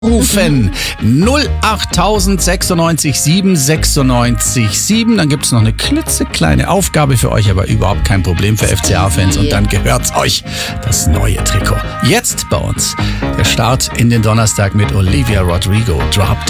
Rufen 08000 96 7. Dann gibt es noch eine klitzekleine Aufgabe für euch, aber überhaupt kein Problem für FCA-Fans. Und dann gehört's euch, das neue Trikot. Jetzt bei uns der Start in den Donnerstag mit Olivia Rodrigo, Drop Dead.